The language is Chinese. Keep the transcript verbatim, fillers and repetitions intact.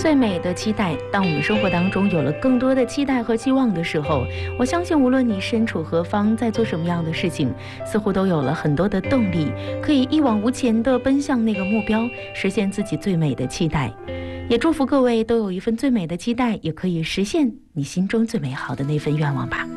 最美的期待。当我们生活当中有了更多的期待和期望的时候，我相信无论你身处何方，在做什么样的事情，似乎都有了很多的动力，可以一往无前地奔向那个目标，实现自己最美的期待。也祝福各位都有一份最美的期待，也可以实现你心中最美好的那份愿望吧。